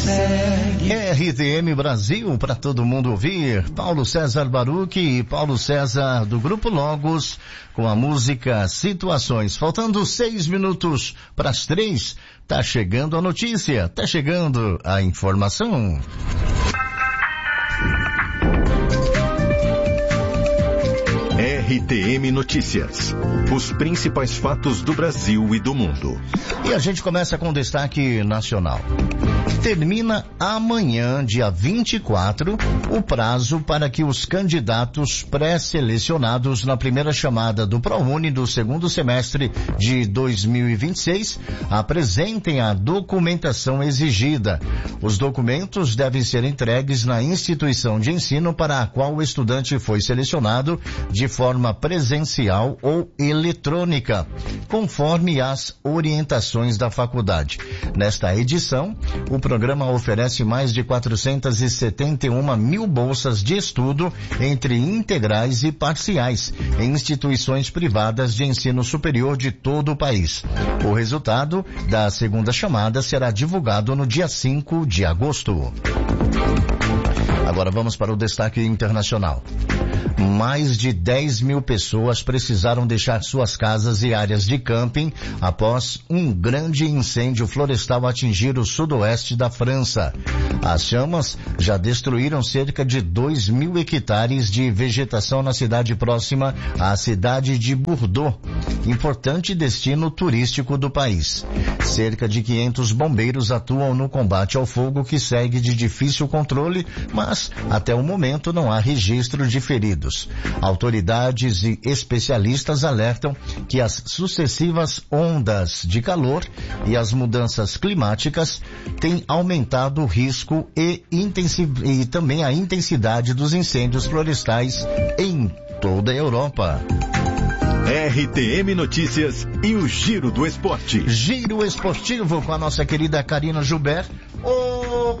segue. RTM Brasil, para todo mundo ouvir. Paulo César Baruch e Paulo César do Grupo Logos, com a música Situações. Faltando 6 minutos para as 3, tá chegando a notícia, tá chegando a informação. RTM Notícias. Os principais fatos do Brasil e do mundo. E a gente começa com destaque nacional. Termina amanhã, dia 24, o prazo para que os candidatos pré-selecionados na primeira chamada do ProUni do segundo semestre de 2026 apresentem a documentação exigida. Os documentos devem ser entregues na instituição de ensino para a qual o estudante foi selecionado de forma presencial ou eletrônica, conforme as orientações da faculdade. Nesta edição, o programa oferece mais de 471 mil bolsas de estudo entre integrais e parciais em instituições privadas de ensino superior de todo o país. O resultado da segunda chamada será divulgado no dia 5 de agosto. Agora vamos para o destaque internacional. Mais de 10 mil pessoas precisaram deixar suas casas e áreas de camping após um grande incêndio florestal atingir o sudoeste da França. As chamas já destruíram cerca de 2 mil hectares de vegetação na cidade próxima à cidade de Bordeaux, importante destino turístico do país. Cerca de 500 bombeiros atuam no combate ao fogo, que segue de difícil controle, mas até o momento não há registro de feridos. Autoridades e especialistas alertam que as sucessivas ondas de calor e as mudanças climáticas têm aumentado o risco e também a intensidade dos incêndios florestais em toda a Europa. RTM Notícias e o Giro do Esporte. Giro esportivo com a nossa querida Karina Gilbert. Ô,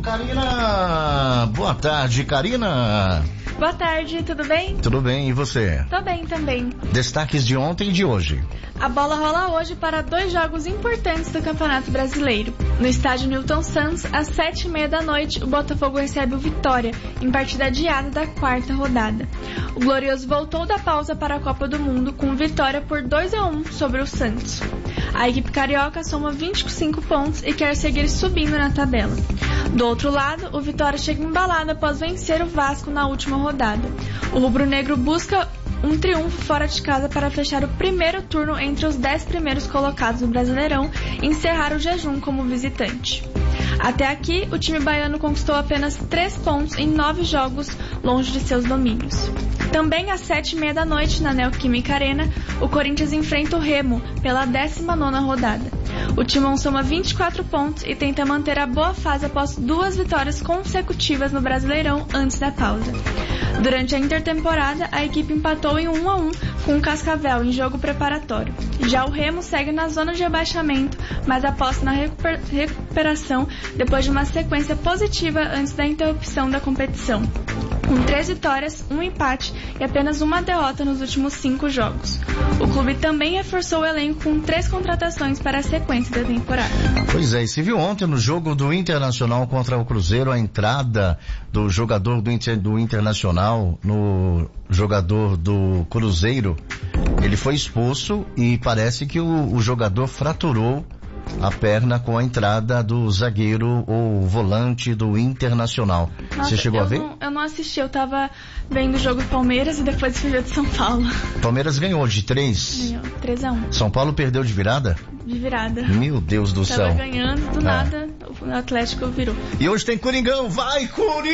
Karina! Boa tarde, Karina! Boa tarde, tudo bem? Tudo bem, e você? Tô bem também. Destaques de ontem e de hoje. A bola rola hoje para 2 jogos importantes do Campeonato Brasileiro. No estádio Newton Santos, às 7h30 da noite, o Botafogo recebe o Vitória, em partida adiada da 4ª rodada. O Glorioso voltou da pausa para a Copa do Mundo com vitória por 2-1 sobre o Santos. A equipe carioca soma 25 pontos e quer seguir subindo na tabela. Do outro lado, o Vitória chega embalado após vencer o Vasco na última rodada. O rubro-negro busca um triunfo fora de casa para fechar o primeiro turno entre os 10 primeiros colocados do Brasileirão e encerrar o jejum como visitante. Até aqui, o time baiano conquistou apenas 3 pontos em 9 jogos longe de seus domínios. Também às 7h30 da noite, na Neoquímica Arena, o Corinthians enfrenta o Remo pela 19ª rodada. O Timão soma 24 pontos e tenta manter a boa fase após 2 vitórias consecutivas no Brasileirão antes da pausa. Durante a intertemporada, a equipe empatou em 1-1 com o Cascavel em jogo preparatório. Já o Remo segue na zona de rebaixamento, mas aposta na recuperação depois de uma sequência positiva antes da interrupção da competição, com 3 vitórias, 1 empate e apenas uma derrota nos últimos 5 jogos. O clube também reforçou o elenco com 3 contratações para a sequência da temporada. Pois é, e se viu ontem no jogo do Internacional contra o Cruzeiro a entrada do jogador do Internacional no jogador do Cruzeiro. Ele foi expulso e parece que o jogador fraturou a perna com a entrada do zagueiro ou volante do Internacional. Nossa, você chegou a ver? Eu não assisti, eu tava vendo o jogo do Palmeiras e depois fui ver o de São Paulo. Palmeiras ganhou de 3. Ganhou, 3-1. São Paulo perdeu de virada? De virada. Meu Deus do céu. Tava ganhando, do nada, o Atlético virou. E hoje tem Coringão, vai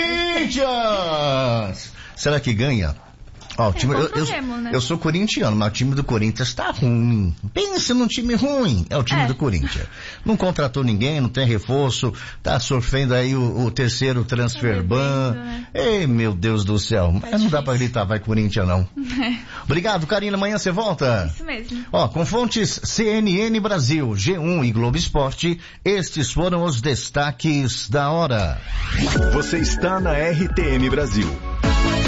Corinthians! Será que ganha? Ó, eu sou corintiano, mas o time do Corinthians tá ruim. Pensa num time ruim. É o time do Corinthians. Não contratou ninguém, não tem reforço, tá sofrendo aí o terceiro transfer ban. Ei, meu Deus do céu. Mas não dá pra gritar, vai Corinthians não. Obrigado, Karina. Amanhã você volta? Isso mesmo. Ó, com fontes CNN Brasil, G1 e Globo Esporte, estes foram os destaques da hora. Você está na RTM Brasil.